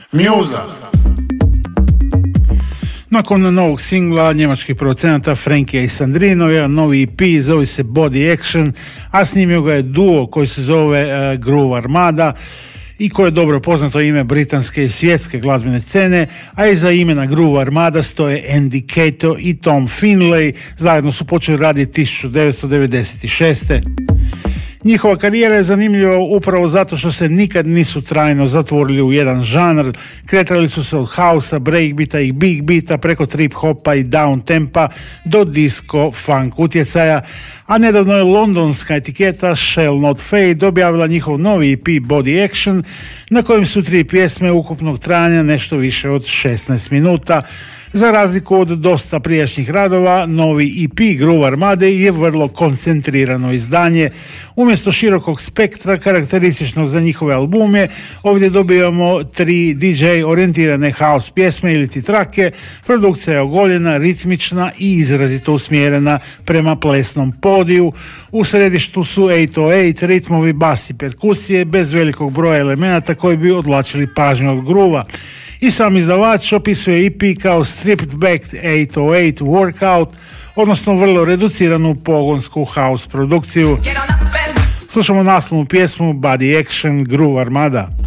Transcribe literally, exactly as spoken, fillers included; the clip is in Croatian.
Muza. Nakon novog singla njemačkih producenata Frankija i Sandrino, jedan novi E P zove se Body Action, a snimio ga je duo koji se zove uh, Groove Armada i koje je dobro poznato ime britanske i svjetske glazbene scene, a iza imena Groove Armada stoje Andy Cato i Tom Finlay, zajedno su počeli raditi tisuću devetsto devedeset šeste. Njihova karijera je zanimljiva upravo zato što se nikad nisu trajno zatvorili u jedan žanr. Kretali su se od hausa, breakbeata i big beata preko trip hopa i down tempa do disco funk utjecaja, a nedavno je londonska etiketa Shall Not Fade objavila njihov novi E P Body Action, na kojem su tri pjesme ukupnog trajanja nešto više od šesnaest minuta. Za razliku od dosta prijašnjih radova, novi E P Groove Armade je vrlo koncentrirano izdanje. Umjesto širokog spektra karakterističnog za njihove albume, ovdje dobijamo tri D J orijentirane house pjesme ili ti trake. Produkcija je ogoljena, ritmična i izrazito usmjerena prema plesnom podiju. U središtu su osam osam, ritmovi, bas i perkusije bez velikog broja elemenata koji bi odvlačili pažnju od gruva. I sam izdavač opisuje E P kao stripped back osam osam workout, odnosno vrlo reduciranu pogonsku house produkciju. Slušamo naslovnu pjesmu Body Action Groove Armada.